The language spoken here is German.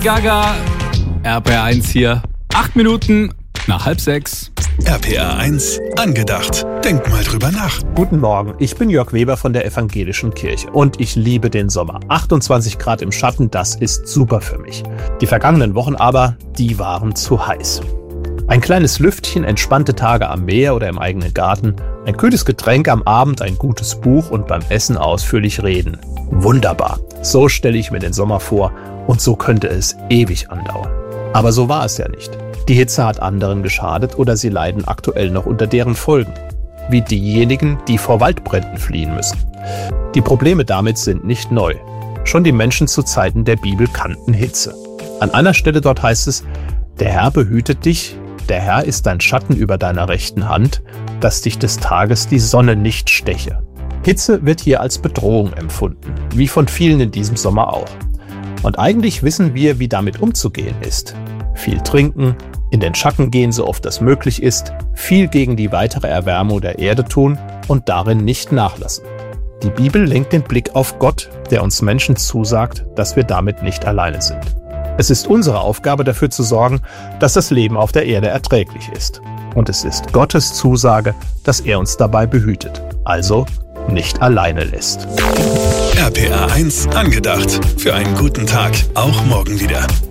Gaga, RPR1 hier. 8 Minuten nach 5:30. RPR1 angedacht. Denk mal drüber nach. Guten Morgen, ich bin Jörg Weber von der Evangelischen Kirche und ich liebe den Sommer. 28 Grad im Schatten, das ist super für mich. Die vergangenen Wochen aber, die waren zu heiß. Ein kleines Lüftchen, entspannte Tage am Meer oder im eigenen Garten, ein kühles Getränk am Abend, ein gutes Buch und beim Essen ausführlich reden. Wunderbar. So stelle ich mir den Sommer vor und so könnte es ewig andauern. Aber so war es ja nicht. Die Hitze hat anderen geschadet oder sie leiden aktuell noch unter deren Folgen. Wie diejenigen, die vor Waldbränden fliehen müssen. Die Probleme damit sind nicht neu. Schon die Menschen zu Zeiten der Bibel kannten Hitze. An einer Stelle dort heißt es: Der Herr behütet dich, der Herr ist dein Schatten über deiner rechten Hand, dass dich des Tages die Sonne nicht steche. Hitze wird hier als Bedrohung empfunden, wie von vielen in diesem Sommer auch. Und eigentlich wissen wir, wie damit umzugehen ist. Viel trinken, in den Schatten gehen, so oft das möglich ist, viel gegen die weitere Erwärmung der Erde tun und darin nicht nachlassen. Die Bibel lenkt den Blick auf Gott, der uns Menschen zusagt, dass wir damit nicht alleine sind. Es ist unsere Aufgabe, dafür zu sorgen, dass das Leben auf der Erde erträglich ist. Und es ist Gottes Zusage, dass er uns dabei behütet, also nicht alleine lässt. RPR1 angedacht. Für einen guten Tag, auch morgen wieder.